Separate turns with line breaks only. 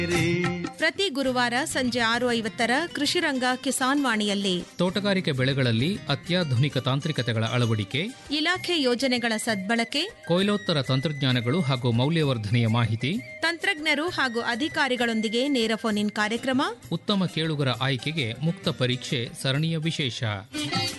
ಪ್ರತಿ ಗುರುವಾರ ಸಂಜೆ 6:50 ಕೃಷಿರಂಗ ಕಿಸಾನ್ ವಾಣಿಯಲ್ಲಿ
ತೋಟಗಾರಿಕೆ ಬೆಳೆಗಳಲ್ಲಿ ಅತ್ಯಾಧುನಿಕ ತಾಂತ್ರಿಕತೆಗಳ ಅಳವಡಿಕೆ,
ಇಲಾಖೆ ಯೋಜನೆಗಳ ಸದ್ಬಳಕೆ,
ಕೊಯ್ಲೋತ್ತರ ತಂತ್ರಜ್ಞಾನಗಳು ಹಾಗೂ ಮೌಲ್ಯವರ್ಧನೆಯ ಮಾಹಿತಿ,
ತಂತ್ರಜ್ಞರು ಹಾಗೂ ಅಧಿಕಾರಿಗಳೊಂದಿಗೆ ನೇರ ಫೋನ್ ಇನ್ ಕಾರ್ಯಕ್ರಮ,
ಉತ್ತಮ ಕೇಳುಗರ ಆಯ್ಕೆಗೆ ಮುಕ್ತ ಪರೀಕ್ಷೆ ಸರಣಿಯ ವಿಶೇಷ.